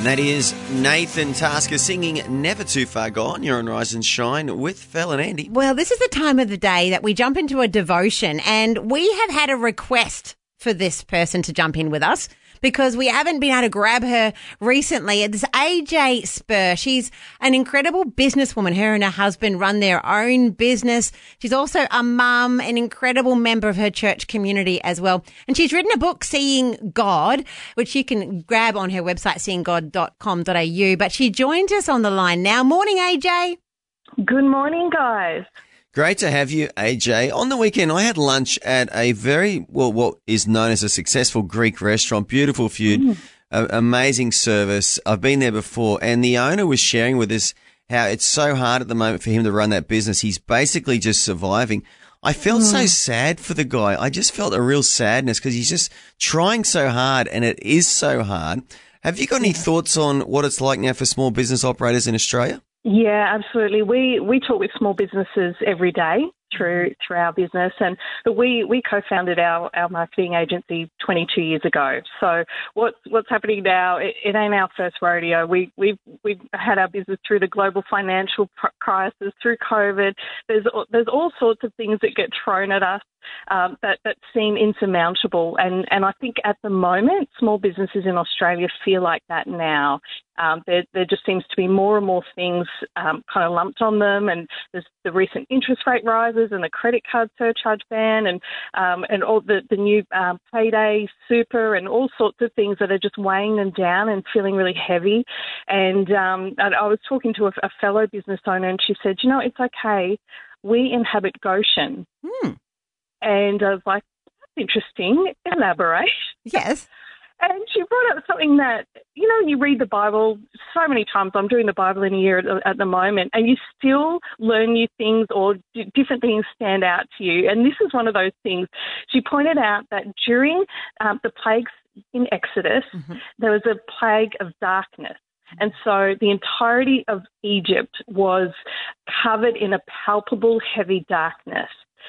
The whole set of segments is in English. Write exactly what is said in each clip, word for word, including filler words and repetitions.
And that is Nathan Tasker singing Never Too Far Gone. You're on Rise and Shine with Fel and Andy. Well, this is the time of the day that we jump into a devotion, and we have had a request for this person to jump in with us because we haven't been able to grab her recently. It's A J Spur. She's an incredible businesswoman. Her and her husband run their own business. She's also a mum, an incredible member of her church community as well. And she's written a book, Seeing God, which you can grab on her website, seeing god dot com dot a u. But she joins us on the line now. Morning, A J. Good morning, guys. Great to have you, A J. On the weekend, I had lunch at a very, well, what is known as a successful Greek restaurant. Beautiful food, mm. uh, amazing service. I've been there before, and the owner was sharing with us how it's so hard at the moment for him to run that business. He's basically just surviving. I felt mm. so sad for the guy. I just felt a real sadness because he's just trying so hard, and it is so hard. Have you got any thoughts on what it's like now for small business operators in Australia? Yeah, absolutely. We we talk with small businesses every day through through our business, and but we, we co-founded our, our marketing agency twenty-two years ago. So what's what's happening now? It, it ain't our first rodeo. We we've we've had our business through the global financial crisis, through COVID. There's there's all sorts of things that get thrown at us um, that that seem insurmountable, and and I think at the moment small businesses in Australia feel like that now. Um, there, there just seems to be more and more things um, kind of lumped on them, and there's the recent interest rate rises and the credit card surcharge ban and um, and all the, the new um, payday super and all sorts of things that are just weighing them down and feeling really heavy. And, um, and I was talking to a, a fellow business owner, and she said, you know, it's okay. We inhabit Goshen. Hmm. And I was like, that's interesting. Elaborate. Yes. And she brought up something that, you know, you read the Bible so many times. I'm doing the Bible in a year at, at the moment, and you still learn new things or d- different things stand out to you. And this is one of those things. She pointed out that during um, the plagues in Exodus, mm-hmm. there was a plague of darkness. And so the entirety of Egypt was covered in a palpable, heavy darkness,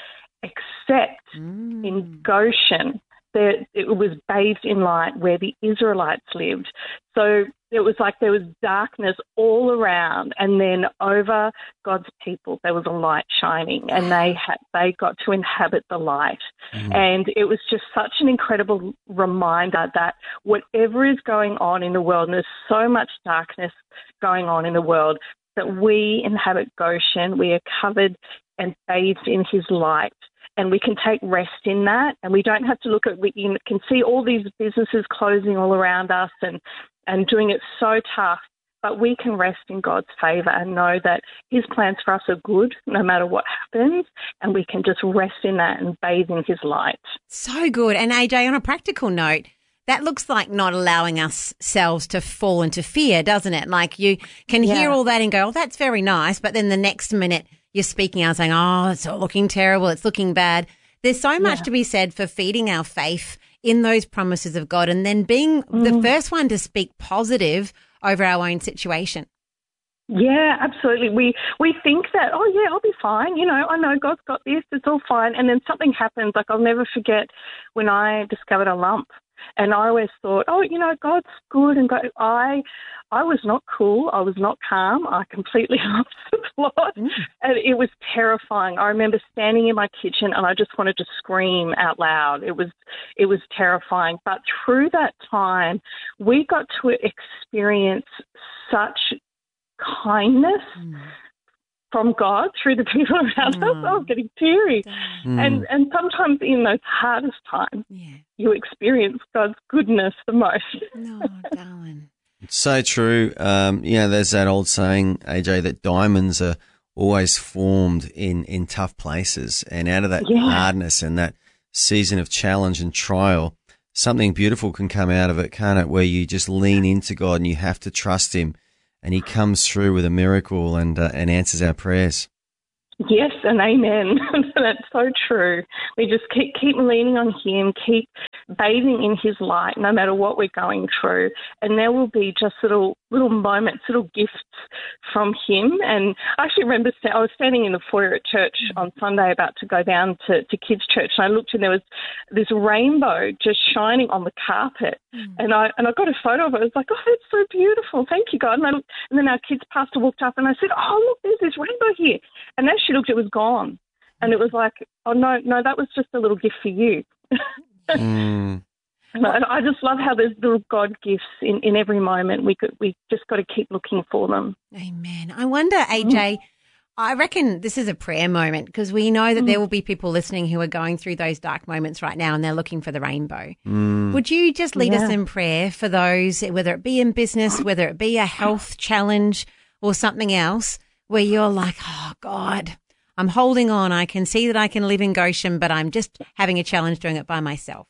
except mm. in Goshen. There, it was bathed in light where the Israelites lived. So it was like there was darkness all around, and then over God's people there was a light shining, and they had, they got to inhabit the light. Mm. And it was just such an incredible reminder that whatever is going on in the world, and there's so much darkness going on in the world, that we inhabit Goshen. We are covered and bathed in his light. And we can take rest in that, and we don't have to look at, we can see all these businesses closing all around us and, and doing it so tough, but we can rest in God's favour and know that his plans for us are good no matter what happens, and we can just rest in that and bathe in his light. So good. And A J, on a practical note, that looks like not allowing ourselves to fall into fear, doesn't it? Like you can yeah. hear all that and go, oh, that's very nice, but then the next minute you're speaking out saying, oh, it's all looking terrible, it's looking bad. There's so much yeah. to be said for feeding our faith in those promises of God and then being mm. the first one to speak positive over our own situation. Yeah, absolutely. We we think that, oh, yeah, I'll be fine. You know, I know God's got this, it's all fine. And then something happens. Like I'll never forget when I discovered a lump. And I always thought, oh, you know, God's good. And God, I I was not cool. I was not calm. I completely lost the plot. Mm. And it was terrifying. I remember standing in my kitchen and I just wanted to scream out loud. It was it was terrifying. But through that time, we got to experience such kindness mm. from God through the people around mm. us. I was getting teary. Mm. And and sometimes in those hardest times, yeah. you experience God's goodness the most. No, darling. It's so true. Um, you know, there's that old saying, A J, that diamonds are always formed in, in tough places. And out of that yeah. hardness and that season of challenge and trial, something beautiful can come out of it, can't it? Where you just lean into God and you have to trust him. And he comes through with a miracle and uh, and answers our prayers. Yes, and amen. That's so true. We just keep keep leaning on him, keep bathing in his light, no matter what we're going through. And there will be just little little moments, little gifts from him. And I actually remember st- I was standing in the foyer at church on Sunday about to go down to, to kids' church, and I looked and there was this rainbow just shining on the carpet. Mm. And I and I got a photo of it. I was like, oh, that's so beautiful. Thank you, God. And, I looked, and then our kids' pastor walked up and I said, oh, look, there's this rainbow here. And as she looked, it was gone. And it was like, oh, no, no, that was just a little gift for you. mm. And I just love how there's little God gifts in, in every moment. We could, we just got to keep looking for them. Amen. I wonder, A J, mm. I reckon this is a prayer moment because we know that mm. there will be people listening who are going through those dark moments right now and they're looking for the rainbow. Mm. Would you just lead yeah. us in prayer for those, whether it be in business, whether it be a health challenge or something else, where you're like, oh, God, I'm holding on. I can see that I can live in Goshen, but I'm just having a challenge doing it by myself.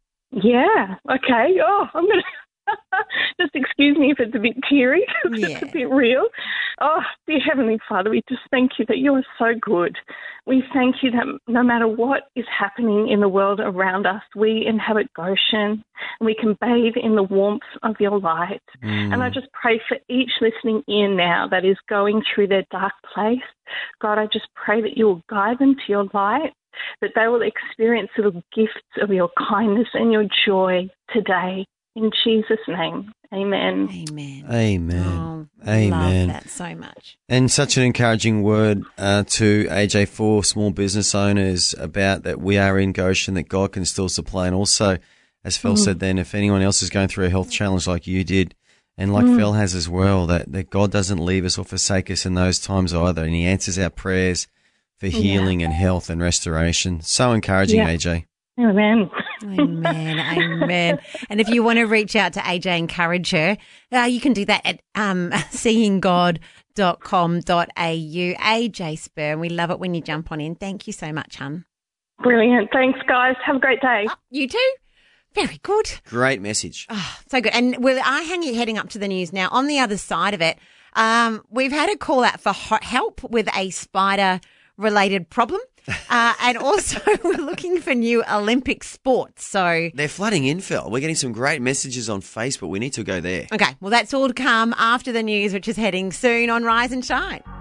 Yeah, okay. Oh, I'm going to just excuse me if it's a bit teary, yeah. it's a bit real. Oh, dear Heavenly Father, we just thank you that you are so good. We thank you that no matter what is happening in the world around us, we inhabit Goshen and we can bathe in the warmth of your light. Mm. And I just pray for each listening in now that is going through their dark place. God, I just pray that you will guide them to your light, that they will experience little gifts of your kindness and your joy today. In Jesus' name, amen. Amen. Amen. Oh, amen. Love that so much. And such an encouraging word uh, to A J for small business owners about that we are in Goshen, that God can still supply. And also, as Phil mm. said then, if anyone else is going through a health challenge like you did, and like mm. Phil has as well, that, that God doesn't leave us or forsake us in those times either. And he answers our prayers for healing yeah. and health and restoration. So encouraging, yeah. A J. Amen. Amen. Amen. And if you want to reach out to A J, encourage her, uh, you can do that at um, seeing god dot com dot a u. A J Spur, we love it when you jump on in. Thank you so much, hun. Brilliant. Thanks, guys. Have a great day. Oh, you too. Very good. Great message. Oh, so good. And we are heading up to the news now. On the other side of it, um, we've had a call out for help with a spider-related problem. uh, and also we're looking for new Olympic sports. So they're flooding in, Phil. We're getting some great messages on Facebook. We need to go there. Okay, well, that's all to come after the news, which is heading soon on Rise and Shine.